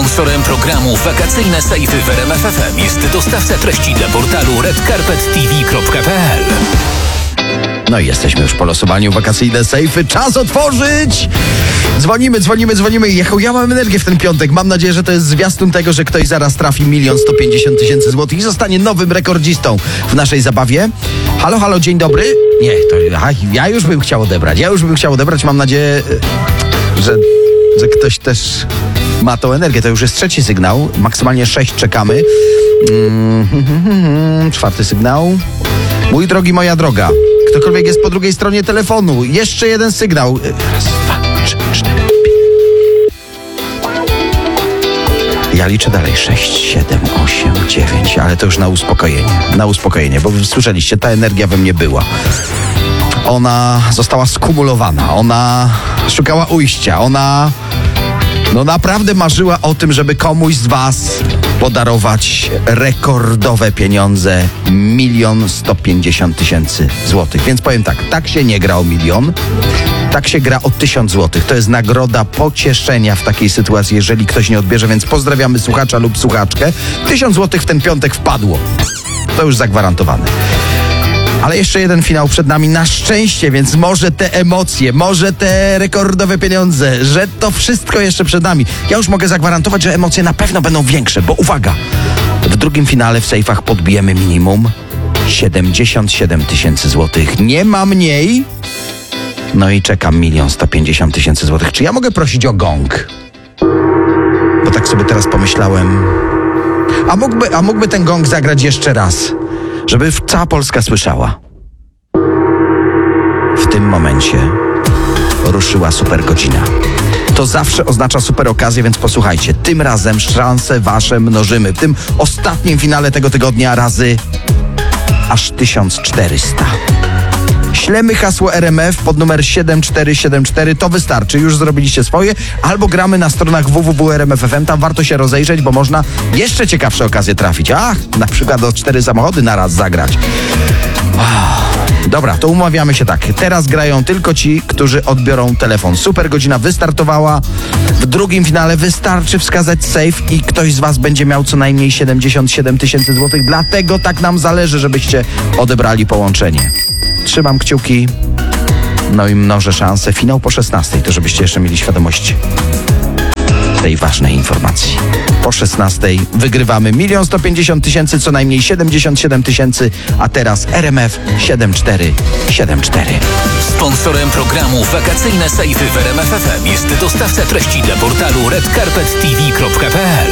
Sponsorem programu Wakacyjne Sejfy w RMF FM jest dostawca treści dla portalu redcarpettv.pl. No i jesteśmy już po losowaniu. Wakacyjne sejfy. Czas otworzyć! Dzwonimy. Ja mam energię w ten piątek. Mam nadzieję, że to jest zwiastun tego, że ktoś zaraz trafi 1 150 000 złotych i zostanie nowym rekordzistą w naszej zabawie. Halo, dzień dobry. Nie, ja już bym chciał odebrać. Mam nadzieję, że ktoś też ma tą energię. To już jest trzeci sygnał. Maksymalnie 6 czekamy. Czwarty sygnał. Mój drogi, moja droga. Ktokolwiek jest po drugiej stronie telefonu. Jeszcze jeden sygnał. Raz, 2, 3, 4, 5. Ja liczę dalej. 6, 7, 8, 9. Ale to już na uspokojenie. Bo wy słyszeliście, ta energia we mnie była. Ona została skumulowana. Ona szukała ujścia. Ona naprawdę marzyła o tym, żeby komuś z was podarować rekordowe pieniądze 1 150 000 złotych. Więc powiem tak się nie gra o 1 milion, tak się gra o 1000 złotych. To jest nagroda pocieszenia w takiej sytuacji, jeżeli ktoś nie odbierze, więc pozdrawiamy słuchacza lub słuchaczkę. 1000 złotych w ten piątek wpadło. To już zagwarantowane. Ale jeszcze jeden finał przed nami, na szczęście, więc może te emocje, może te rekordowe pieniądze, że to wszystko jeszcze przed nami. Ja już mogę zagwarantować, że emocje na pewno będą większe, bo uwaga, w drugim finale w sejfach podbijemy minimum 77 000 złotych. Nie ma mniej. No i czekam 1 150 000 złotych. Czy ja mogę prosić o gong? Bo tak sobie teraz pomyślałem. A mógłby ten gong zagrać jeszcze raz? Żeby cała Polska słyszała. W tym momencie ruszyła super godzina. To zawsze oznacza super okazję, więc posłuchajcie. Tym razem szanse wasze mnożymy. W tym ostatnim finale tego tygodnia razy aż 1400. Ślemy hasło RMF pod numer 7474, to wystarczy, już zrobiliście swoje, albo gramy na stronach www.rmf.fm, tam warto się rozejrzeć, bo można jeszcze ciekawsze okazje trafić. Na przykład o 4 samochody na raz zagrać. Dobra, to umawiamy się tak. Teraz grają tylko ci, którzy odbiorą telefon. Super godzina wystartowała. W drugim finale wystarczy wskazać safe i ktoś z was będzie miał co najmniej 77 000 złotych. Dlatego tak nam zależy, żebyście odebrali połączenie. Trzymam kciuki, no i mnożę szanse. Finał po 16, to żebyście jeszcze mieli świadomość tej ważnej informacji. Po 16 wygrywamy 1 150 000, co najmniej 77 000, a teraz RMF 7474. Sponsorem programu Wakacyjne Sejfy w RMF FM jest dostawca treści dla portalu redcarpettv.pl.